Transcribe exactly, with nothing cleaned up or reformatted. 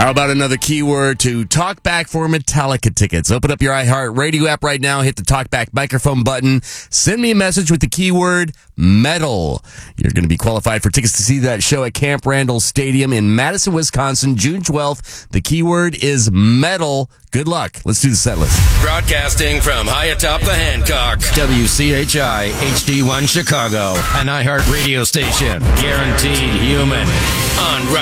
How about another keyword to talk back for Metallica tickets? Open up your iHeartRadio app right now, hit the talkback microphone button, send me a message with the keyword metal. You're going to be qualified for tickets to see that show at Camp Randall Stadium in Madison, Wisconsin, June twelfth. The keyword is metal. Good luck. Let's do the set list. Broadcasting from high atop the Hancock. W C H I H D one Chicago, an iHeart radio station. Guaranteed human. On